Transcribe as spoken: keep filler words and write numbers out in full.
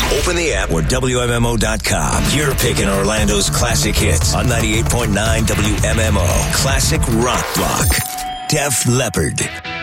Open the app or W M M O dot com. You're picking Orlando's classic hits on ninety-eight point nine W M M O. Classic Rock Block. Def Leppard.